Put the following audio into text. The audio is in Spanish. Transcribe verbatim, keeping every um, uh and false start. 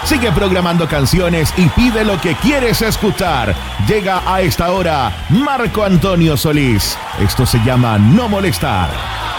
Sigue programando canciones y pide lo que quieres escuchar. Llega a esta hora Marco Antonio Solís. Esto se llama No Molestar.